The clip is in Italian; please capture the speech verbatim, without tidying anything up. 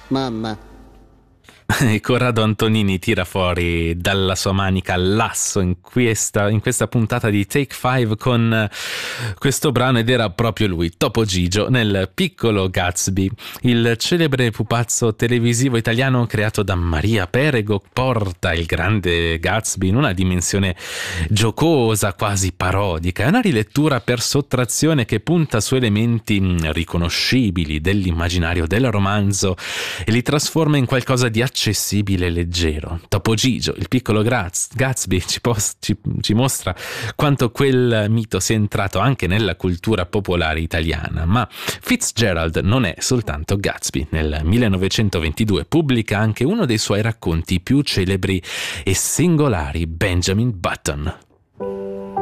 Mamma. E Corrado Antonini tira fuori dalla sua manica l'asso in questa, in questa puntata di Take Five con questo brano, ed era proprio lui, Topo Gigio, nel Piccolo Gatsby. Il celebre pupazzo televisivo italiano creato da Maria Perego porta il grande Gatsby in una dimensione giocosa, quasi parodica. È una rilettura per sottrazione che punta su elementi riconoscibili dell'immaginario del romanzo e li trasforma in qualcosa di accessibile e leggero. Topo Gigio, il piccolo Graz, Gatsby, ci, pos- ci, ci mostra quanto quel mito sia entrato anche nella cultura popolare italiana. Ma Fitzgerald non è soltanto Gatsby. Nel millenovecentoventidue pubblica anche uno dei suoi racconti più celebri e singolari, Benjamin Button.